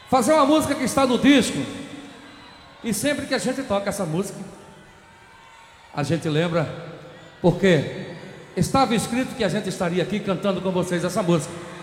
fazer uma música que está no disco. E sempre que a gente toca essa música, a gente lembra, porque estava escrito que a gente estaria aqui cantando com vocês essa música.